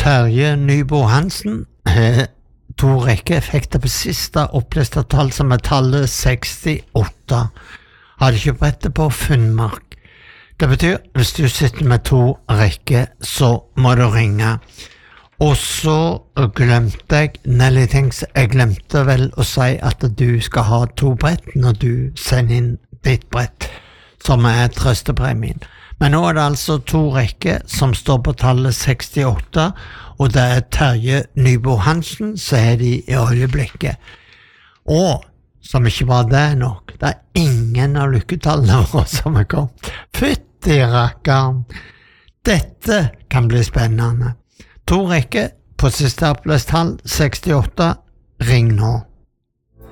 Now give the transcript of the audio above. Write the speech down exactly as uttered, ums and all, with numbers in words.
Terje Nybo Hansen. To rekke fikk det på siste oppleste tall som er tallet sekstiåtte. Har ikke brettet på Finnmark. Det betyr, hvis du sitter med to rekker, så må du ringe. Og så glemte jeg, Nelly Tings, jeg glemte vel å si at du skal ha to brett når du sender inn ditt brett, som er trøstepremien. Men nå er det altså to rekker som står på tallet sekstiåtte, og det er Terje Nybo Hansen, så er de i øyeblikket. Og, som ikke var det nok, det er ingen av lykketallene våre som er kommet. Fytti rakkeren! Dette kan bli spennende. To rekker på siste opplest tall sekstiåtte, ring nå.